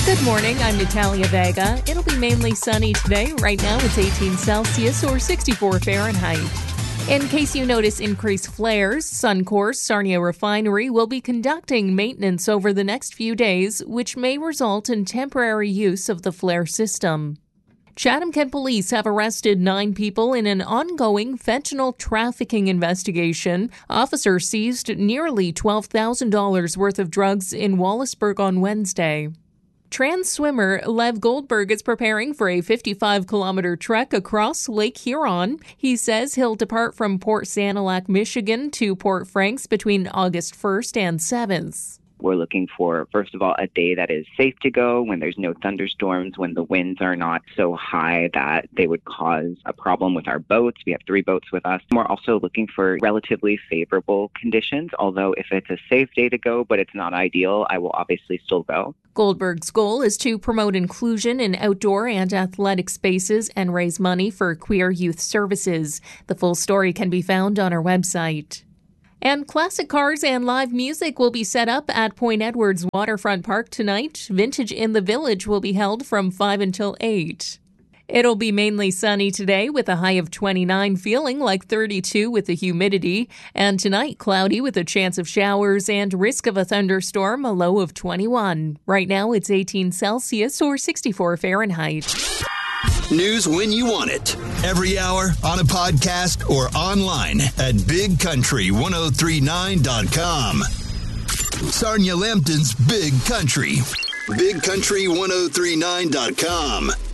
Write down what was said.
Good morning, I'm Natalia Vega. It'll be mainly sunny today. Right now it's 18 Celsius or 64 Fahrenheit. In case you notice increased flares, Suncor's Sarnia Refinery will be conducting maintenance over the next few days, which may result in temporary use of the flare system. Chatham-Kent police have arrested 9 people in an ongoing fentanyl trafficking investigation. Officers seized nearly $12,000 worth of drugs in Wallaceburg on Wednesday. Trans swimmer Lev Goldberg is preparing for a 55-kilometer trek across Lake Huron. He says he'll depart from Port Sanilac, Michigan to Port Franks between August 1st and 7th. We're looking for, first of all, a day that is safe to go, when there's no thunderstorms, when the winds are not so high that they would cause a problem with our boats. We have 3 boats with us. We're also looking for relatively favorable conditions, although if it's a safe day to go, but it's not ideal, I will obviously still go. Goldberg's goal is to promote inclusion in outdoor and athletic spaces and raise money for queer youth services. The full story can be found on our website. And classic cars and live music will be set up at Point Edwards Waterfront Park tonight. Vintage in the Village will be held from 5 until 8. It'll be mainly sunny today with a high of 29, feeling like 32 with the humidity. And tonight, cloudy with a chance of showers and risk of a thunderstorm, a low of 21. Right now, it's 18 Celsius or 64 Fahrenheit. News when you want it. Every hour, on a podcast, or online at BigCountry1039.com. Sarnia Lambton's Big Country. BigCountry1039.com.